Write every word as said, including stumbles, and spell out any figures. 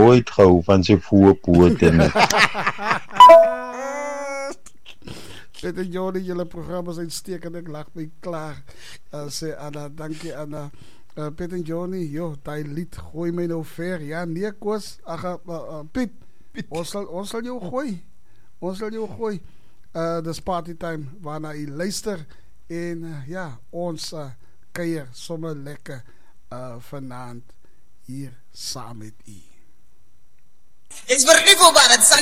nooit gehou van sy voorpoot en Peter Johnny, julle programma is uitstekend, ek lag my klaar. Uh, sê Anna, dankie Anna. Uh, Peter Johnny, joh, die lied gooi my nou ver. Ja, nee Koos, ag, uh, uh, Piet, Piet. Ons, sal, ons sal jou gooi. Ons sal jou gooi. Uh, dis party time, waarna jy luister. En uh, ja, ons uh, kuier sommer lekker uh, vanaand hier saam met u. Is verliefd op aan het